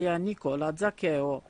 Nicola Zaccheo.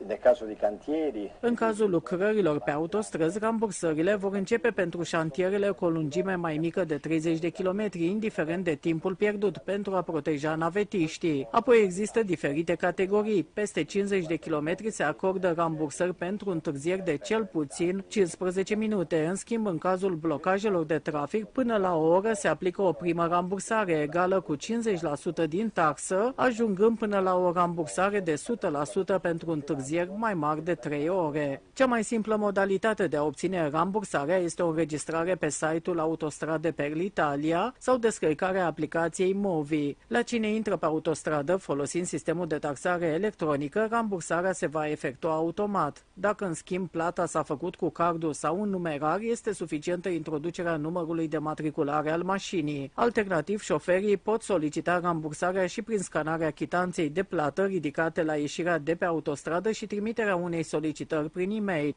În cazul lucrărilor pe autostrăzi, rambursările vor începe pentru șantierele cu o lungime mai mică de 30 de kilometri, indiferent de timpul pierdut, pentru a proteja navetiștii. Apoi există diferite categorii. Peste 50 de kilometri se acordă rambursări pentru întârzieri de cel puțin 15 minute. În schimb, în cazul blocajelor de trafic, până la o oră se aplică o primă rambursare egală cu 50% din taxă, ajungând până la o rambursare de 100% pentru întârzieri mai mari de 3 ore. Cea mai simplă modalitate de a obține rambursarea este o înregistrare pe site-ul Autostrade per l'Italia sau descărcarea aplicației Movi. La cine intră pe autostradă folosind sistemul de taxare electronică, rambursarea se va efectua automat. Dacă în schimb plata s-a făcut cu cardul sau un numerar, este suficientă introducerea numărului de matriculare al mașinii. Alternativ, șoferii pot solicita rambursarea și prin scanarea chitanței de plată ridicate la ieșirea de pe autostradă și trimiterea unei solicitări prin e-mail.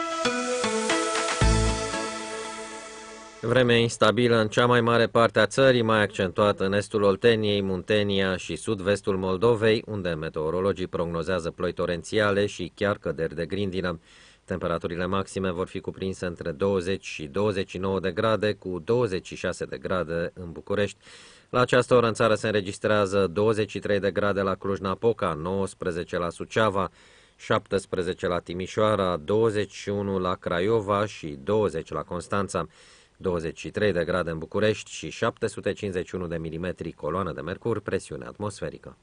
Vreme instabilă în cea mai mare parte a țării, mai accentuat în estul Olteniei, Muntenia și sud-vestul Moldovei, unde meteorologii prognozează ploi torențiale și chiar căderi de grindină. Temperaturile maxime vor fi cuprinse între 20 și 29 de grade, cu 26 de grade în București. La această oră în țară se înregistrează 23 de grade la Cluj-Napoca, 19 la Suceava, 17 la Timișoara, 21 la Craiova și 20 la Constanța, 23 de grade în București și 751 de milimetri coloană de mercur, presiune atmosferică.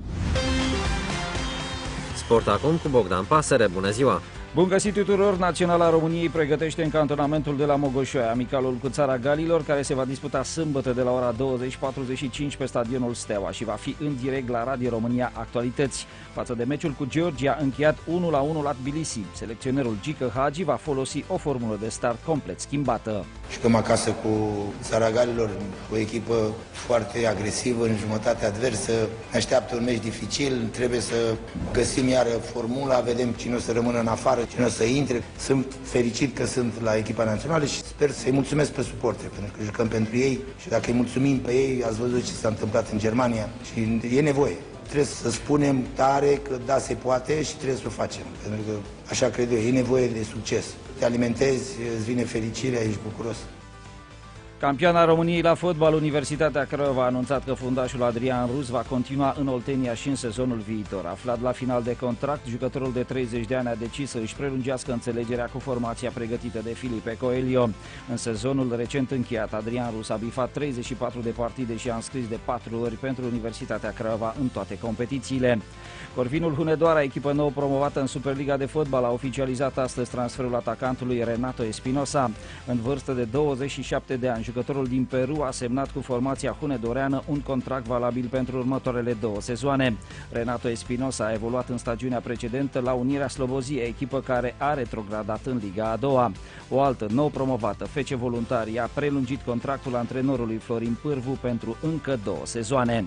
Sport acum cu Bogdan Pasăre. Bună ziua! Bun găsit tuturor! Naționala României pregătește în cantonamentul de la Mogoșoaia amicalul cu Țara Galilor, care se va disputa sâmbătă de la ora 20:45 pe stadionul Steaua și va fi în direct la Radio România Actualități. Față de meciul cu Georgia, încheiat 1-1 la Tbilisi, selecționerul Gică Hagi va folosi o formulă de start complet schimbată. Jucăm acasă cu Țara Galilor, o echipă foarte agresivă în jumătatea adversă. Ne așteaptă un meci dificil, trebuie să găsim iară formula, vedem cine o să rămână în afară, cine o să intre. Sunt fericit că sunt la echipa națională și sper să-i mulțumesc pe suporteri, pentru că jucăm pentru ei și dacă îi mulțumim pe ei, ați văzut ce s-a întâmplat în Germania și e nevoie. Trebuie să spunem tare că da, se poate și trebuie să o facem, pentru că așa cred eu, e nevoie de succes. Te alimentezi, îți vine fericirea, ești bucuros. Campioana României la fotbal, Universitatea Craiova a anunțat că fundașul Adrian Rus va continua în Oltenia și în sezonul viitor. Aflat la final de contract, jucătorul de 30 de ani a decis să își prelungească înțelegerea cu formația pregătită de Filipe Coelho. În sezonul recent încheiat, Adrian Rus a bifat 34 de partide și a înscris de 4 ori pentru Universitatea Craiova în toate competițiile. Corvinul Hunedoara, echipă nouă promovată în Superliga de fotbal, a oficializat astăzi transferul atacantului Renato Espinosa. În vârstă de 27 de ani, jucătorul din Peru a semnat cu formația hunedoreană un contract valabil pentru următoarele 2 sezoane. Renato Espinosa a evoluat în stagiunea precedentă la Unirea Slobozia, echipă care a retrogradat în Liga a doua. O altă nou promovată, FC Voluntari, a prelungit contractul antrenorului Florin Pârvu pentru încă 2 sezoane.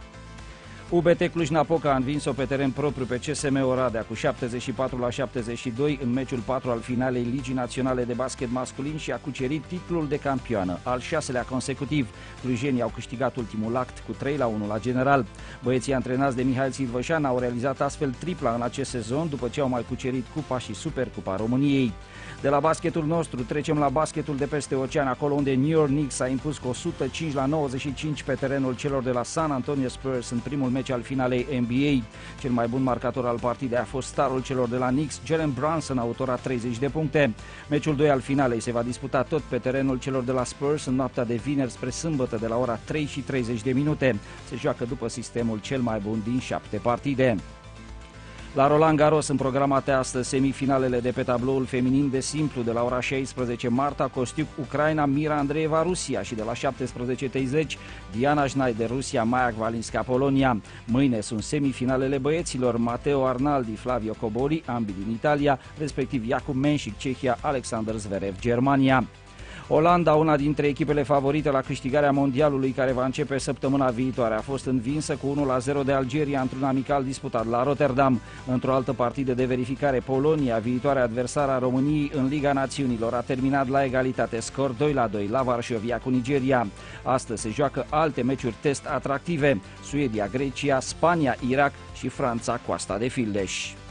UBT Cluj-Napoca a învins-o pe teren propriu pe CSM Oradea cu 74-72 în meciul 4 al finalei Ligii Naționale de Basket Masculin și a cucerit titlul de campioană, al 6-lea consecutiv. Clujenii au câștigat ultimul act cu 3-1 la general. Băieții antrenați de Mihail Silvășan au realizat astfel tripla în acest sezon după ce au mai cucerit Cupa și Supercupa României. De la basketul nostru trecem la basketul de peste ocean, acolo unde New York Knicks a impus cu 105-95 pe terenul celor de la San Antonio Spurs în primul meci al finalei NBA. Cel mai bun marcator al partidei a fost starul celor de la Knicks, Jalen Brunson, autor a 30 de puncte. Meciul 2 al finalei se va disputa tot pe terenul celor de la Spurs în noaptea de vineri spre sâmbătă de la ora 3:30. Se joacă după sistemul cel mai bun din 7 partide. La Roland Garros sunt programate astăzi semifinalele de pe tabloul feminin de simplu. De la ora 16, Marta Kostiuk, Ucraina, Mira Andreeva, Rusia, și de la 17:30, Diana Schneider, Rusia, Maia Gvalinska, Polonia. Mâine sunt semifinalele băieților, Matteo Arnaldi, Flavio Kobori, ambii din Italia, respectiv Jakub Menšík, Cehia, Alexander Zverev, Germania. Olanda, una dintre echipele favorite la câștigarea mondialului care va începe săptămâna viitoare, a fost învinsă cu 1-0 de Algeria într-un amical disputat la Rotterdam. Într-o altă partidă de verificare, Polonia, viitoare adversară a României în Liga Națiunilor, a terminat la egalitate, scor 2-2 la Varșovia cu Nigeria. Astăzi se joacă alte meciuri test atractive: Suedia, Grecia, Spania, Irak și Franța, Coasta de Fildeș.